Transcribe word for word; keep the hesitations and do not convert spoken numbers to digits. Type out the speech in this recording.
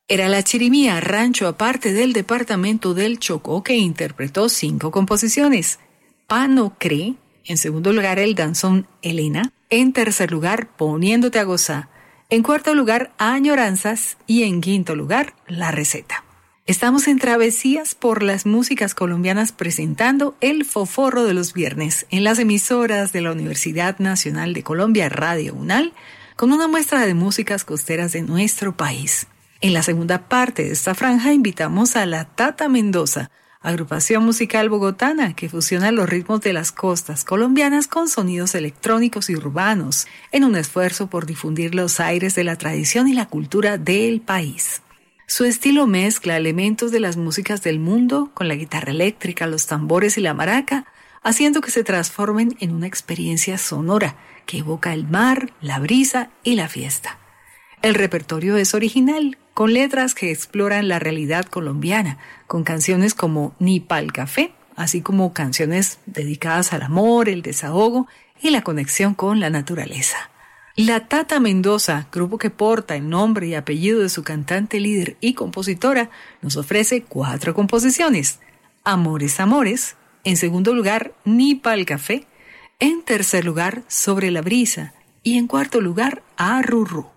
Era la Chirimía, rancho aparte del departamento del Chocó, que interpretó cinco composiciones. Pano Cree, en segundo lugar el danzón Elena, en tercer lugar Poniéndote a gozar, en cuarto lugar Añoranzas y en quinto lugar La Receta. Estamos en Travesías por las músicas colombianas presentando el Foforro de los viernes en las emisoras de la Universidad Nacional de Colombia, Radio UNAL, con una muestra de músicas costeras de nuestro país. En la segunda parte de esta franja invitamos a la Tata Mendoza, agrupación musical bogotana que fusiona los ritmos de las costas colombianas con sonidos electrónicos y urbanos, en un esfuerzo por difundir los aires de la tradición y la cultura del país. Su estilo mezcla elementos de las músicas del mundo con la guitarra eléctrica, los tambores y la maraca, haciendo que se transformen en una experiencia sonora que evoca el mar, la brisa y la fiesta. El repertorio es original, con letras que exploran la realidad colombiana, con canciones como Ni pa'l café, así como canciones dedicadas al amor, el desahogo y la conexión con la naturaleza. La Tata Mendoza, grupo que porta el nombre y apellido de su cantante líder y compositora, nos ofrece cuatro composiciones. Amores, Amores, en segundo lugar Ni pa'l café, en tercer lugar Sobre la brisa y en cuarto lugar Arrurú.